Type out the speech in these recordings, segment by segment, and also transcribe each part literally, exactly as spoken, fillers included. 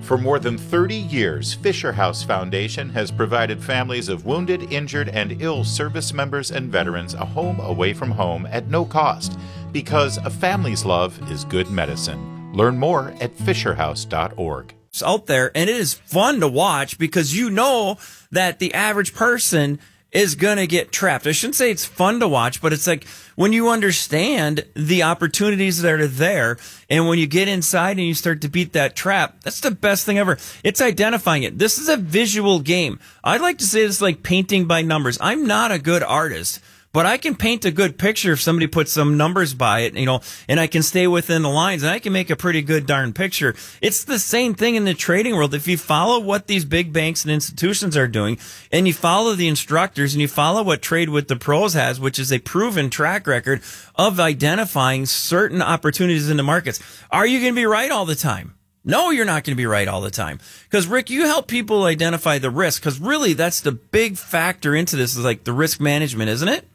For more than thirty years, Fisher House Foundation has provided families of wounded, injured, and ill service members and veterans a home away from home at no cost, because a family's love is good medicine. Learn more at fisher house dot org. Out there, and it is fun to watch because you know that the average person is going to get trapped. I shouldn't say it's fun to watch, but it's like when you understand the opportunities that are there, and when you get inside and you start to beat that trap, that's the best thing ever. It's identifying it. This is a visual game. I'd like to say it's like painting by numbers. I'm not a good artist, but I can paint a good picture if somebody puts some numbers by it, you know, and I can stay within the lines, and I can make a pretty good darn picture. It's the same thing in the trading world. If you follow what these big banks and institutions are doing, and you follow the instructors, and you follow what Trade with the Pros has, which is a proven track record of identifying certain opportunities in the markets, are you going to be right all the time? No, you're not going to be right all the time. Because, Rick, you help people identify the risk, because really that's the big factor into this, is like the risk management, isn't it?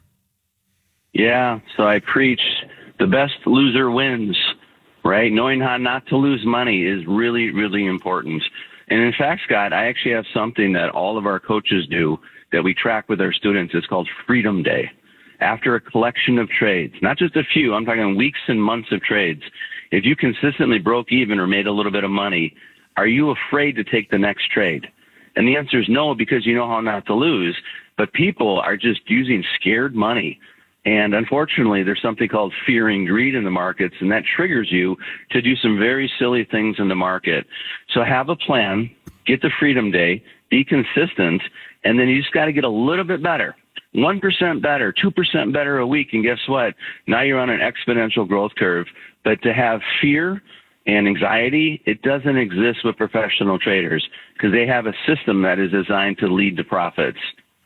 Yeah, so I preach the best loser wins, right? Knowing how not to lose money is really, really important. And in fact, Scott, I actually have something that all of our coaches do that we track with our students. It's called Freedom Day. After a collection of trades, not just a few, I'm talking weeks and months of trades. If you consistently broke even or made a little bit of money, are you afraid to take the next trade? And the answer is no, because you know how not to lose. But people are just using scared money. And unfortunately, there's something called fear and greed in the markets, and that triggers you to do some very silly things in the market. So have a plan, get the Freedom Day, be consistent, and then you just got to get a little bit better. one percent better, two percent better a week, and guess what? Now you're on an exponential growth curve. But to have fear and anxiety, it doesn't exist with professional traders because they have a system that is designed to lead to profits.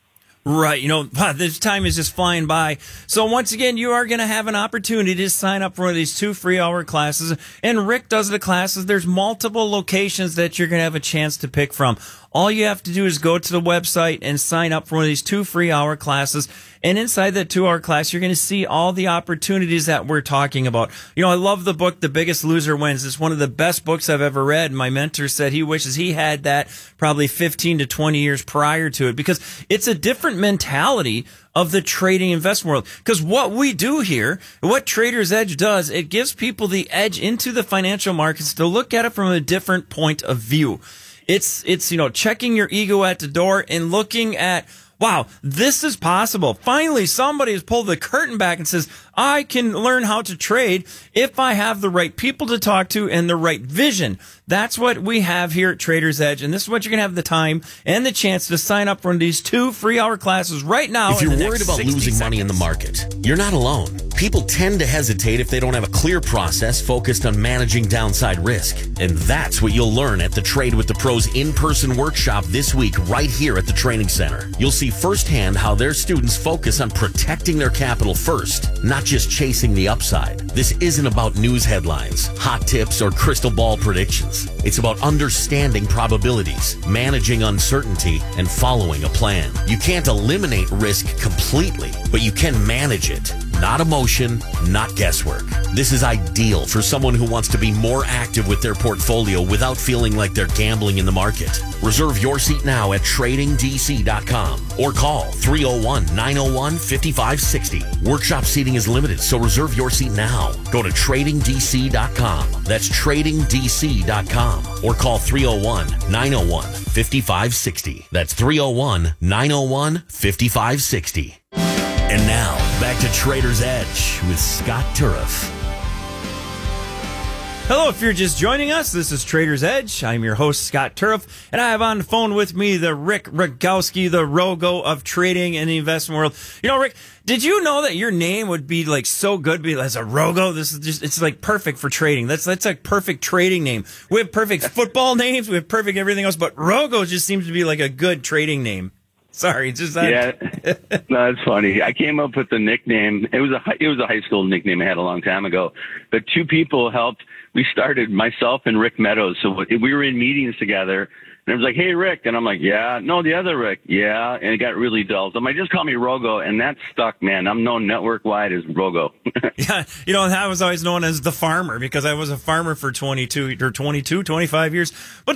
Right. You know, this time is just flying by. So once again, you are going to have an opportunity to sign up for one of these two free hour classes. And Rick does the classes. There's multiple locations that you're going to have a chance to pick from. All you have to do is go to the website and sign up for one of these two free hour classes. And inside that two hour class, you're going to see all the opportunities that we're talking about. You know, I love the book, The Biggest Loser Wins. It's one of the best books I've ever read. My mentor said he wishes he had that probably fifteen to twenty years prior to it, because it's a different mentality of the trading investment world. Because what we do here, what Trader's Edge does, it gives people the edge into the financial markets to look at it from a different point of view. It's, it's, you know, checking your ego at the door and looking at, wow, this is possible. Finally, somebody has pulled the curtain back and says, I can learn how to trade if I have the right people to talk to and the right vision. That's what we have here at Trader's Edge, and this is what you're going to have the time and the chance to sign up for these two free-hour classes right now. If you're worried about losing seconds. money in the market, you're not alone. People tend to hesitate if they don't have a clear process focused on managing downside risk. And that's what you'll learn at the Trade with the Pros in-person workshop this week right here at the Training Center. You'll see firsthand how their students focus on protecting their capital first, not just chasing the upside. This isn't about news headlines, hot tips, or crystal ball predictions. It's about understanding probabilities, managing uncertainty, and following a plan. You can't eliminate risk completely, but you can manage it. Not emotion, not guesswork. This is ideal for someone who wants to be more active with their portfolio without feeling like they're gambling in the market. Reserve your seat now at trading d c dot com or call three oh one, nine oh one, five five six oh. Workshop seating is limited, so reserve your seat now. Go to trading d c dot com. That's trading d c dot com or call three oh one, nine oh one, five five six oh. That's three oh one, nine oh one, five five six oh. And now, back to Trader's Edge with Scott Turriff. Hello, if you're just joining us, this is Trader's Edge. I'm your host, Scott Turriff, and I have on the phone with me the Rick Rogowski, the Rogo of trading in the investment world. You know, Rick, did you know that your name would be like so good be as a Rogo? This is just, it's like perfect for trading. That's, that's a perfect trading name. We have perfect football names. We have perfect everything else, but Rogo just seems to be like a good trading name. Sorry, just that. Yeah, no, it's funny. I came up with the nickname. It was a it was a high school nickname I had a long time ago. But two people helped. We started, myself and Rick Meadows. So we were in meetings together, and it was like, "Hey, Rick," and I'm like, "Yeah." No, the other Rick, yeah. And it got really dull. So I'm like, "Just call me Rogo," and that stuck, man. I'm known network wide as Rogo. Yeah, you know, I was always known as the farmer because I was a farmer for twenty-two or twenty-two, twenty-five years. But